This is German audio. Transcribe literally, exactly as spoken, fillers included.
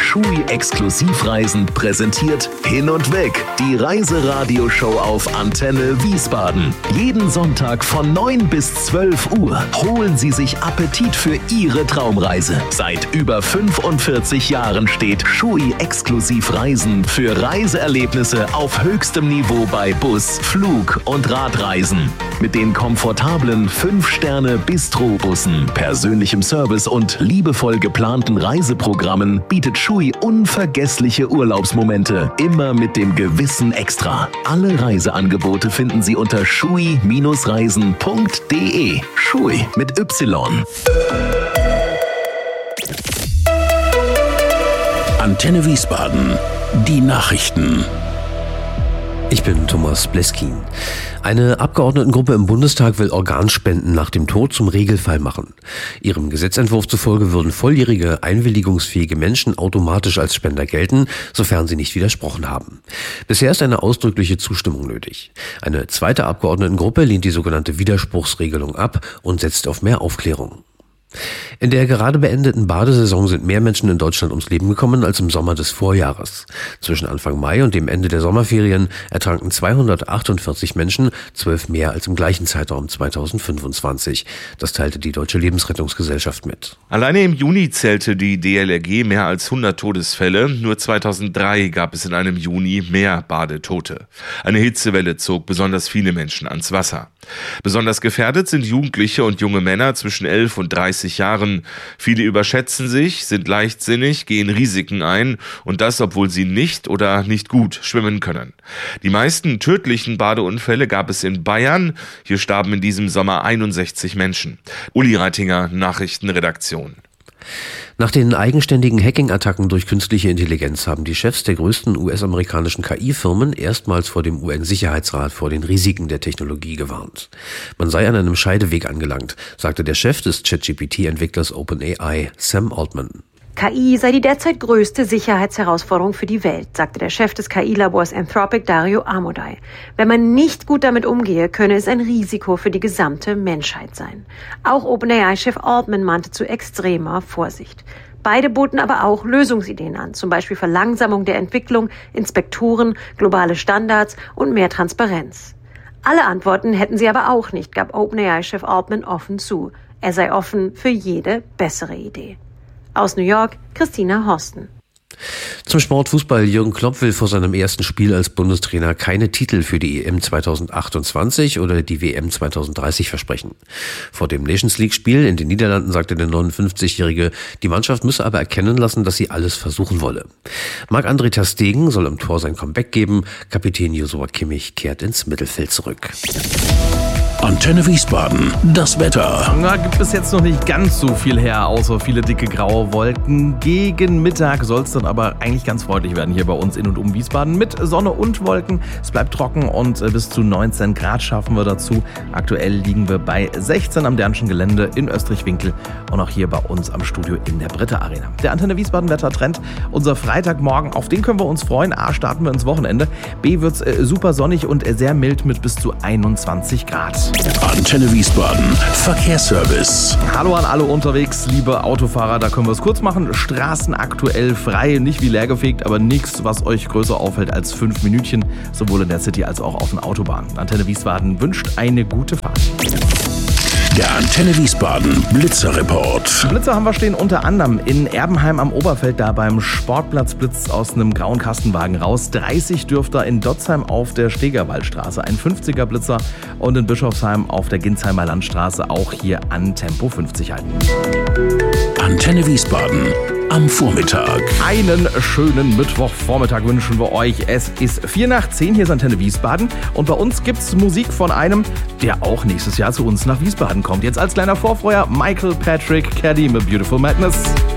Schui Exklusivreisen präsentiert Hin und Weg, die Reiseradioshow auf Antenne Wiesbaden. Jeden Sonntag von neun bis zwölf Uhr holen Sie sich Appetit für Ihre Traumreise. Seit über fünfundvierzig Jahren steht Schui Exklusivreisen für Reiseerlebnisse auf höchstem Niveau bei Bus, Flug und Radreisen. Mit den komfortablen fünf Sterne Bistro-Bussen, persönlichem Service und liebevoll geplanten Reiseprogrammen bietet Schui unvergessliche Urlaubsmomente, immer mit dem gewissen Extra. Alle Reiseangebote finden Sie unter schui Reisen punkt de. Schui mit Y. Antenne Wiesbaden. Die Nachrichten. Ich bin Thomas Bleskin. Eine Abgeordnetengruppe im Bundestag will Organspenden nach dem Tod zum Regelfall machen. Ihrem Gesetzentwurf zufolge würden volljährige, einwilligungsfähige Menschen automatisch als Spender gelten, sofern sie nicht widersprochen haben. Bisher ist eine ausdrückliche Zustimmung nötig. Eine zweite Abgeordnetengruppe lehnt die sogenannte Widerspruchsregelung ab und setzt auf mehr Aufklärung. In der gerade beendeten Badesaison sind mehr Menschen in Deutschland ums Leben gekommen als im Sommer des Vorjahres. Zwischen Anfang Mai und dem Ende der Sommerferien ertranken zweihundertachtundvierzig Menschen, zwölf mehr als im gleichen Zeitraum zweitausendfünfundzwanzig. Das teilte die Deutsche Lebensrettungsgesellschaft mit. Alleine im Juni zählte die D L R G mehr als hundert Todesfälle. Nur zweitausenddrei gab es in einem Juni mehr Badetote. Eine Hitzewelle zog besonders viele Menschen ans Wasser. Besonders gefährdet sind Jugendliche und junge Männer zwischen elf und dreißig Jahren. Viele überschätzen sich, sind leichtsinnig, gehen Risiken ein und das, obwohl sie nicht oder nicht gut schwimmen können. Die meisten tödlichen Badeunfälle gab es in Bayern. Hier starben in diesem Sommer einundsechzig Menschen. Uli Reitinger, Nachrichtenredaktion. Nach den eigenständigen Hacking-Attacken durch künstliche Intelligenz haben die Chefs der größten U S-amerikanischen K I-Firmen erstmals vor dem U N-Sicherheitsrat vor den Risiken der Technologie gewarnt. Man sei an einem Scheideweg angelangt, sagte der Chef des ChatGPT-Entwicklers OpenAI, Sam Altman. K I sei die derzeit größte Sicherheitsherausforderung für die Welt, sagte der Chef des K I-Labors Anthropic, Dario Amodei. Wenn man nicht gut damit umgehe, könne es ein Risiko für die gesamte Menschheit sein. Auch OpenAI-Chef Altman mahnte zu extremer Vorsicht. Beide boten aber auch Lösungsideen an, zum Beispiel Verlangsamung der Entwicklung, Inspektoren, globale Standards und mehr Transparenz. Alle Antworten hätten sie aber auch nicht, gab OpenAI-Chef Altman offen zu. Er sei offen für jede bessere Idee. Aus New York, Christina Horsten. Zum Sport Fußball. Jürgen Klopp will vor seinem ersten Spiel als Bundestrainer keine Titel für die E M zweitausendachtundzwanzig oder die W M zweitausenddreißig versprechen. Vor dem Nations League-Spiel in den Niederlanden sagte der neunundfünfzigjährige, die Mannschaft müsse aber erkennen lassen, dass sie alles versuchen wolle. Marc-André ter Stegen soll im Tor sein Comeback geben. Kapitän Joshua Kimmich kehrt ins Mittelfeld zurück. Antenne Wiesbaden, das Wetter. Na, gibt es jetzt noch nicht ganz so viel her, außer viele dicke graue Wolken. Gegen Mittag soll es dann aber eigentlich ganz freundlich werden hier bei uns in und um Wiesbaden mit Sonne und Wolken. Es bleibt trocken und bis zu neunzehn Grad schaffen wir dazu. Aktuell liegen wir bei sechzehn am Dernschen Gelände in Österreich-Winkel und auch hier bei uns am Studio in der Britta Arena. Der Antenne Wiesbaden Wettertrend, unser Freitagmorgen, auf den können wir uns freuen. A, starten wir ins Wochenende. B, wird es äh, super sonnig und äh, sehr mild mit bis zu einundzwanzig Grad. Antenne Wiesbaden, Verkehrsservice. Hallo an alle unterwegs, liebe Autofahrer, da können wir es kurz machen. Straßen aktuell frei, nicht wie leergefegt, aber nichts, was euch größer auffällt als fünf Minütchen, sowohl in der City als auch auf den Autobahnen. Antenne Wiesbaden wünscht eine gute Fahrt. Der Antenne Wiesbaden Blitzerreport. Blitzer haben wir stehen unter anderem in Erbenheim am Oberfeld, da beim Sportplatz blitzt aus einem grauen Kastenwagen raus. dreißig Dürfter in Dotzheim auf der Stegerwaldstraße, ein fünfziger Blitzer und in Bischofsheim auf der Ginsheimer Landstraße auch hier an Tempo fünfzig halten. Antenne Wiesbaden am Vormittag. Einen schönen Mittwochvormittag wünschen wir euch. Es ist vier nach zehn, hier ist Antenne Wiesbaden und bei uns gibt's Musik von einem, der auch nächstes Jahr zu uns nach Wiesbaden kommt. Jetzt als kleiner Vorfreuer Michael Patrick Caddy mit Beautiful Madness.